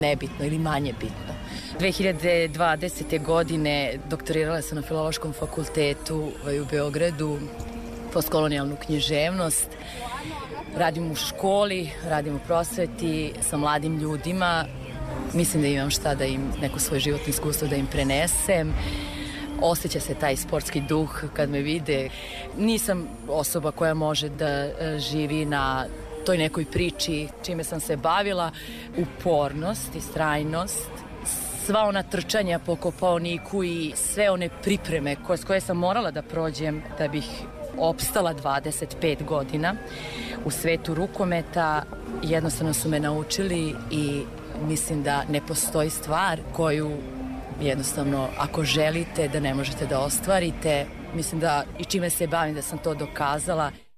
nebitno ili manje bitno. 2020. godine doktorirala sam na Filološkom fakultetu u Beogradu, postkolonijalnu književnost. Radim u školi, radim u prosveti sa mladim ljudima. Mislim da imam šta da im, neko svoje životno iskustvo da im prenesem. Osjeća se taj sportski duh kad me vide. Nisam osoba koja može da živi na toj nekoj priči čime sam se bavila. Upornost, istrajnost, sva ona trčanja po Kopaoniku i sve one pripreme koje sam morala da prođem da bih opstala 25 godina u svetu rukometa, jednostavno su me naučili i mislim da ne postoji stvar koju jednostavno ako želite da ne možete da ostvarite. Mislim da i čime se bavim da sam to dokazala.